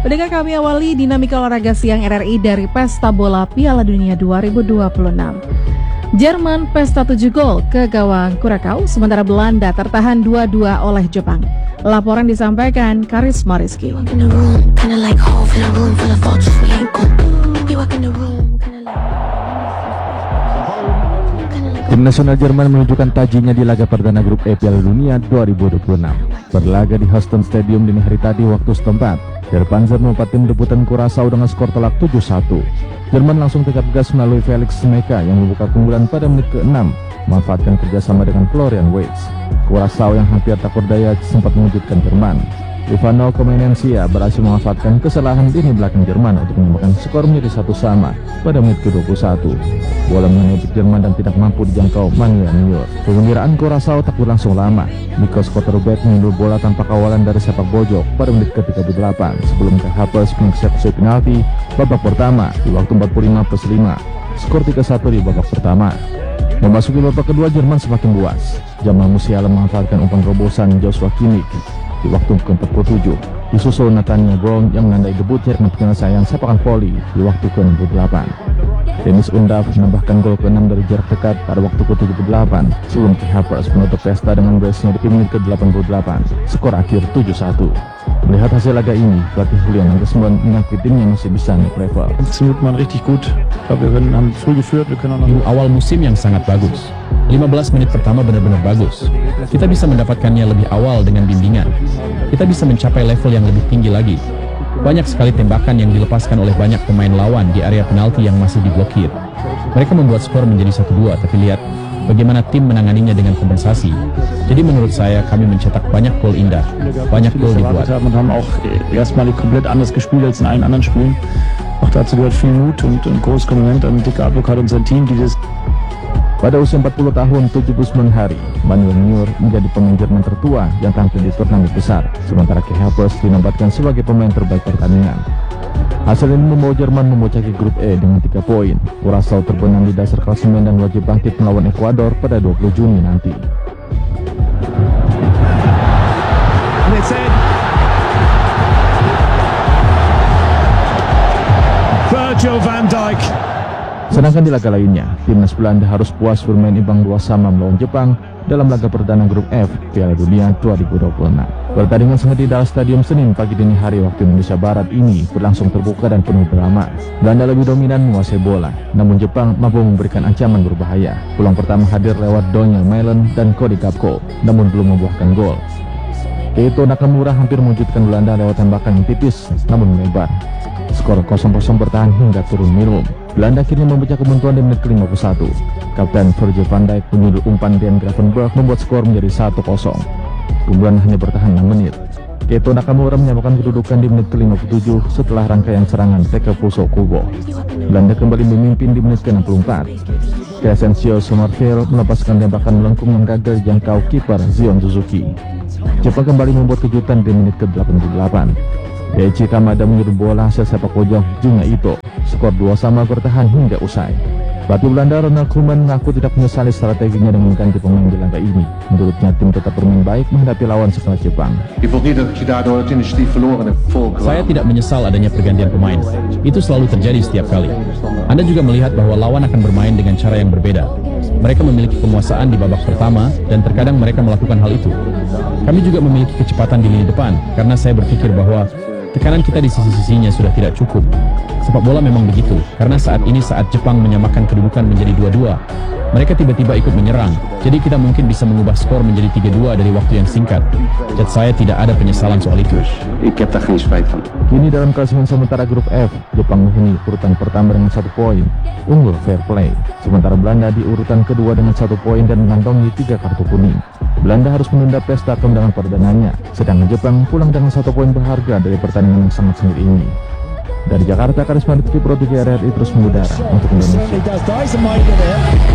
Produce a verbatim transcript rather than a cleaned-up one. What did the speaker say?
Pendengar, kami awali dinamika olahraga siang R R I dari Pesta Bola Piala Dunia dua ribu dua puluh enam. Jerman pesta tujuh gol ke gawang Kurakau, sementara Belanda tertahan dua dua oleh Jepang. Laporan disampaikan Karisma Rizky. Tim nasional Jerman menunjukkan tajinya di laga perdana grup E Piala Dunia dua ribu dua puluh enam. Berlaga di Houston Stadium dini hari tadi waktu setempat, Der Panzer membuat tim debutan Curaçao dengan skor telak tujuh satu. Jerman langsung tegap gas melalui Felix Smeka yang membuka keunggulan pada menit keenam, memanfaatkan kerjasama dengan Florian Wirtz. Curaçao yang hampir tak berdaya sempat mengejutkan Jerman. Ivano Comenencia berhasil memanfaatkan kesalahan lini belakang Jerman untuk menyamakan skor menjadi satu sama pada menit ke dua puluh satu. Bola mengenai Jerman dan tidak mampu dijangkau Manuel Neuer. Kegembiraan Curaçao tak berlangsung lama. Nikos Kotterbeck mengunduh bola tanpa kawalan dari sepak pojok pada menit ke tiga puluh delapan sebelum Kai Havertz mengeksekusi penalti babak pertama di waktu empat puluh lima plus lima. Skor tiga satu di babak pertama. Memasuki babak kedua, Jerman semakin buas. Jamal Musiala memanfaatkan umpan terobosan Joshua Kimmich di waktu ke empat puluh tujuh, disusul Nathaniel Brown yang menandai debutnya dengan penyelesaian sepakan voli di waktu ke enam puluh delapan. Dennis Undav menambahkan gol keenam dari jarak dekat pada waktu ke tujuh puluh delapan sebelum Kai Havertz menutup pesta dengan brace-nya di menit ke delapan puluh delapan. Skor akhir tujuh satu. Melihat hasil laga ini, pelatih Julian Nagelsmann mengakui timnya masih bisa naik level. Awal musim yang sangat bagus. lima belas menit pertama benar-benar bagus. Kita bisa mendapatkannya lebih awal dengan bimbingan. Kita bisa mencapai level yang lebih tinggi lagi. Banyak sekali tembakan yang dilepaskan oleh banyak pemain lawan di area penalti yang masih diblokir. Mereka membuat skor menjadi satu dua, tapi lihat bagaimana tim menanganinya dengan kompensasi. Jadi menurut saya kami mencetak banyak gol indah, banyak gol dibuat. Erstmalig komplett anders gespielt als in allen anderen Spielen. Auch dazu gehört viel Mut und ein großes Kompliment an Dick Advocat und sein Team, die das. Pada usia empat puluh tahun tujuh puluh sembilan hari, Manuel Neuer menjadi pemain Jerman tertua yang tampil di turnamen besar, sementara Kai Havertz dinobatkan sebagai pemain terbaik pertandingan. Hasil ini membawa Jerman memecahki grup E dengan tiga poin. Curaçao terbenam di dasar klasemen dan wajib bangkit melawan Ekuador pada dua puluh Juni nanti. Virgil van Dijk. Sedangkan di laga lainnya, timnas Belanda harus puas bermain imbang dua sama melawan Jepang dalam laga perdana grup F Piala Dunia dua ribu dua puluh enam. Pertandingan sengit di Dallas Stadium Senin pagi dini hari waktu Indonesia Barat ini berlangsung terbuka dan penuh drama. Belanda lebih dominan menguasai bola, namun Jepang mampu memberikan ancaman berbahaya. Pulang pertama hadir lewat Daniel Malen dan Cody Gakpo, namun belum membuahkan gol. Keito Nakamura hampir mewujudkan Belanda lewat tembakan yang tipis, namun melebar. Skor kosong kosong bertahan hingga turun minum. Belanda akhirnya memecah kebuntuan di menit ke lima puluh satu. Kapten Virgil van Dijk menyundul umpan Ryan Gravenberch membuat skor menjadi satu kosong. Keunggulan hanya bertahan enam menit. Keito Nakamura menyamakan kedudukan di menit ke lima puluh tujuh setelah rangkaian serangan Takefusa Kubo. Belanda kembali memimpin di menit ke enam puluh empat. Crescencio Sommerveld melepaskan tembakan melengkung yang gagal dijangkau kiper Zion Suzuki. Jepang kembali membuat kejutan di menit ke delapan puluh delapan. Daichi Kamada menyuruh bola hasil sepak pojok Junga Ito. Skor dua sama bertahan hingga usai. Pelatih Belanda Ronald Koeman mengaku tidak menyesali strateginya dengan mengganti pemain di laga ini. Menurutnya tim tetap bermain baik menghadapi lawan sekelas Jepang. Saya tidak menyesal adanya pergantian pemain. Itu selalu terjadi setiap kali. Anda juga melihat bahwa lawan akan bermain dengan cara yang berbeda. Mereka memiliki penguasaan di babak pertama dan terkadang mereka melakukan hal itu. Kami juga memiliki kecepatan di lini depan karena saya berpikir bahwa tekanan kita di sisi-sisinya sudah tidak cukup. Sepak bola memang begitu, karena saat ini saat Jepang menyamakan kedudukan menjadi dua dua, mereka tiba-tiba ikut menyerang, jadi kita mungkin bisa mengubah skor menjadi tiga dua dari waktu yang singkat. Dan saya tidak ada penyesalan soal itu. Kini dalam klasemen sementara grup F, Jepang menghuni urutan pertama dengan satu poin, unggul fair play. Sementara Belanda di urutan kedua dengan satu poin dan mengantongi tiga kartu kuning. Belanda harus menunda pesta kemenangan perdananya, sedangkan Jepang pulang dengan satu poin berharga dari pertandingan yang sangat sengit ini. Dari Jakarta, Karisma Rizky, Pro tiga R R I terus mengudara untuk Indonesia.